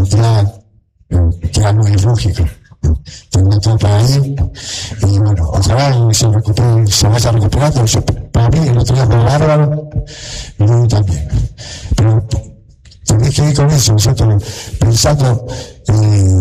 ya no es lógico. Tengo una etapa ahí, y bueno, ojalá se vaya recuperando. Para mí, el otro día fue bárbaro, y luego también. Pero tenés que ir con eso, nosotros pensando